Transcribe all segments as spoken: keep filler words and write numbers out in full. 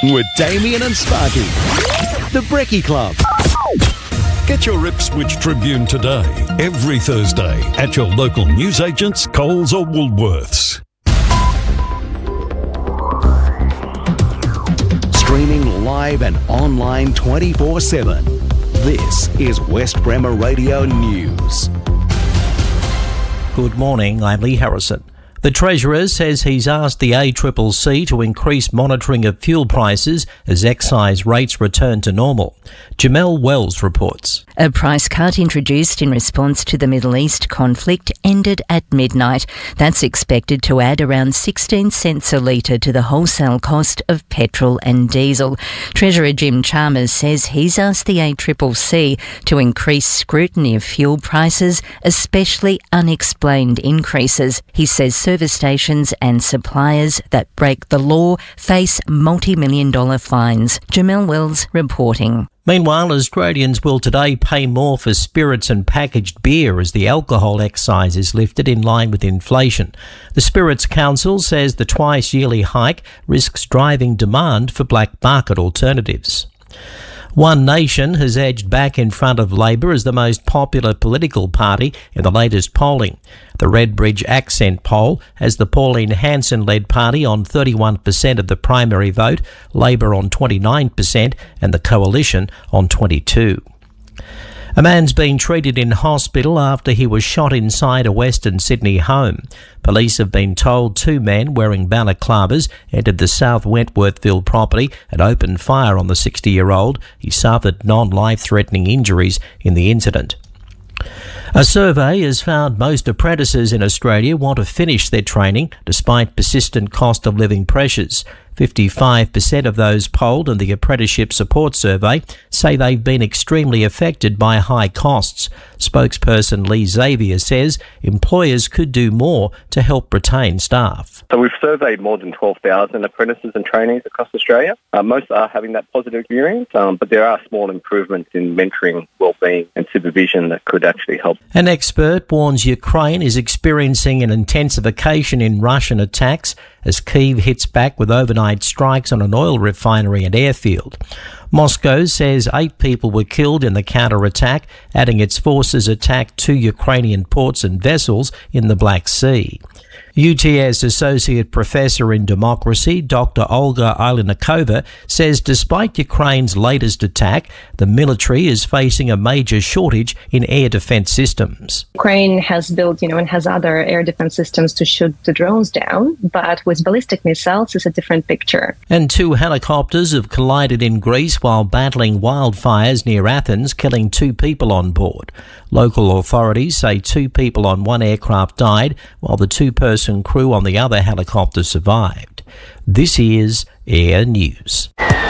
with Damien and Sparky. The Brekkie Club. Get your Ipswich Tribune today, every Thursday, at your local newsagents, Coles or Woolworths. Streaming live and online twenty-four seven. This is West Bremer Radio News. Good morning, I'm Lee Harrison. The Treasurer says he's asked the A C C C to increase monitoring of fuel prices as excise rates return to normal. Jamelle Wells reports. A price cut introduced in response to the Middle East conflict ended at midnight. That's expected to add around sixteen cents a litre to the wholesale cost of petrol and diesel. Treasurer Jim Chalmers says he's asked the A C C C to increase scrutiny of fuel prices, especially unexplained increases. He says service stations and suppliers that break the law face multi-million dollar fines. Jamelle Wells reporting. Meanwhile, Australians will today pay more for spirits and packaged beer as the alcohol excise is lifted in line with inflation. The Spirits Council says the twice-yearly hike risks driving demand for black market alternatives. One Nation has edged back in front of Labor as the most popular political party in the latest polling. The Redbridge Accent poll has the Pauline Hanson-led party on thirty-one percent of the primary vote, Labor on twenty-nine percent and the Coalition on twenty-two percent. A man's been treated in hospital after he was shot inside a Western Sydney home. Police have been told two men wearing balaclavas entered the South Wentworthville property and opened fire on the sixty-year-old. He suffered non-life-threatening injuries in the incident. A survey has found most apprentices in Australia want to finish their training despite persistent cost of living pressures. fifty-five percent of those polled in the Apprenticeship Support Survey say they've been extremely affected by high costs. Spokesperson Lee Xavier says employers could do more to help retain staff. So we've surveyed more than twelve thousand apprentices and trainees across Australia. Uh, most are having that positive experience, um, but there are small improvements in mentoring, wellbeing and supervision that could actually help. An expert warns Ukraine is experiencing an intensification in Russian attacks as Kyiv hits back with overnight strikes on an oil refinery and airfield. Moscow says eight people were killed in the counter-attack, adding its forces attacked two Ukrainian ports and vessels in the Black Sea. U T S Associate Professor in Democracy, Doctor Olga Ilynikova, says despite Ukraine's latest attack, the military is facing a major shortage in air defence systems. Ukraine has built, you know, and has other air defence systems to shoot the drones down, but with ballistic missiles, it's a different picture. And two helicopters have collided in Greece while battling wildfires near Athens, killing two people on board. Local authorities say two people on one aircraft died, while the two-person crew on the other helicopter survived. This is Air News.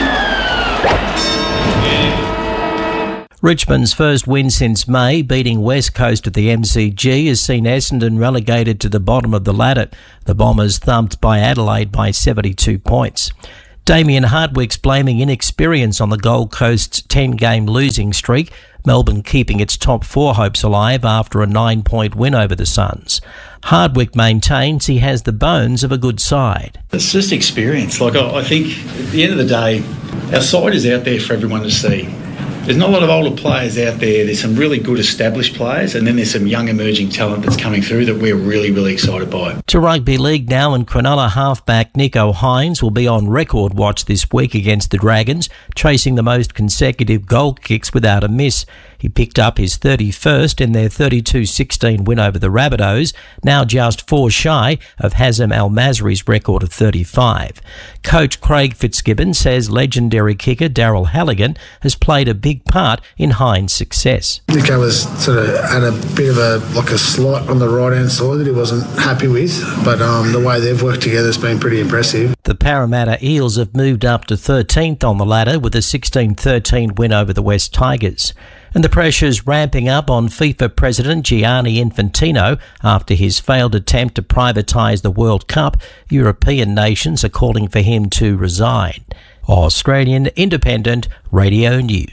Richmond's first win since May, beating West Coast at the M C G, has seen Essendon relegated to the bottom of the ladder. The Bombers thumped by Adelaide by seventy-two points. Damien Hardwick's blaming inexperience on the Gold Coast's ten-game losing streak, Melbourne keeping its top four hopes alive after a nine-point win over the Suns. Hardwick maintains he has the bones of a good side. It's just experience. Like, I think at the end of the day, our side is out there for everyone to see. There's not a lot of older players out there. There's some really good established players, and then there's some young emerging talent that's coming through that we're really, really excited by. To rugby league now, and Cronulla halfback Nico Hines will be on record watch this week against the Dragons, chasing the most consecutive goal kicks without a miss. He picked up his thirty-first in their thirty-two sixteen win over the Rabbitohs, now just four shy of Hazem Al Masri's record of thirty-five. Coach Craig Fitzgibbon says legendary kicker Daryl Halligan has played a big part in Hines' success. Nico was sort of had a bit of a like a slot on the right hand side that he wasn't happy with, but um, the way they've worked together has been pretty impressive. The Parramatta Eels have moved up to thirteenth on the ladder with a sixteen thirteen win over the West Tigers. And the pressure's ramping up on FIFA President Gianni Infantino after his failed attempt to privatise the World Cup. European nations are calling for him to resign. Australian Independent Radio News.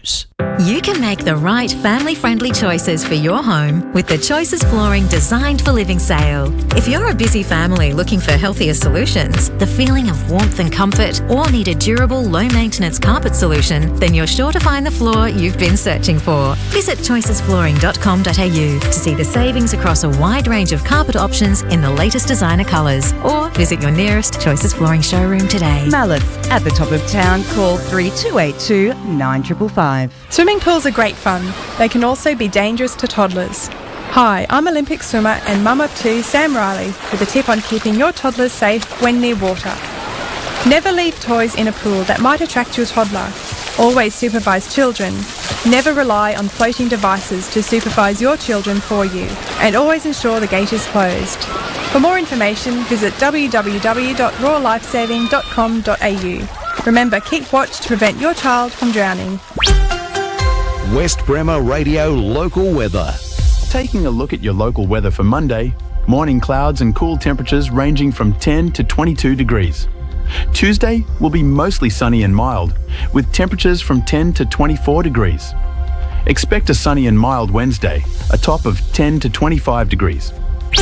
You can make the right family-friendly choices for your home with the Choices Flooring Designed for Living sale. If you're a busy family looking for healthier solutions, the feeling of warmth and comfort, or need a durable, low-maintenance carpet solution, then you're sure to find the floor you've been searching for. Visit choices flooring dot com dot a u to see the savings across a wide range of carpet options in the latest designer colours, or visit your nearest Choices Flooring showroom today. Mallett's at the top of town. Call three two eight two, nine five five. Swimming pools are great fun. They can also be dangerous to toddlers. Hi, I'm Olympic swimmer and mum of two, Sam Riley, with a tip on keeping your toddlers safe when near water. Never leave toys in a pool that might attract your toddler. Always supervise children. Never rely on floating devices to supervise your children for you. And always ensure the gate is closed. For more information, visit w w w dot raw lifesaving dot com dot a u. Remember, keep watch to prevent your child from drowning. West Bremer Radio local weather. Taking a look at your local weather for Monday, morning clouds and cool temperatures ranging from ten to twenty-two degrees. Tuesday will be mostly sunny and mild, with temperatures from ten to twenty-four degrees. Expect a sunny and mild Wednesday, a top of ten to twenty-five degrees.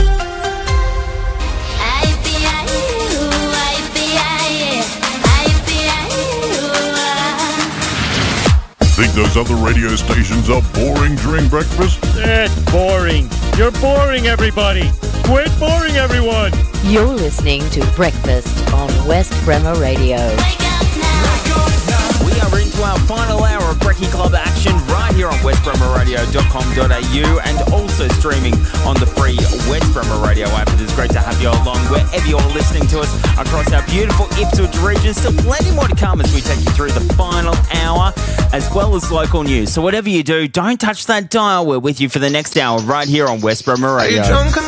Think those other radio stations are boring during breakfast? It's boring. You're boring, everybody. Quit boring, everyone. You're listening to Breakfast on West Bremer Radio. We are into our final hour of Brekkie Club action right here on west bremer radio dot com dot a u and also streaming on the free West Bremer Radio app. It is great to have you along wherever you're listening to us across our beautiful Ipswich region. Still plenty more to come as we take you through the final hour as well as local news. So whatever you do, don't touch that dial. We're with you for the next hour right here on West Bremer Radio.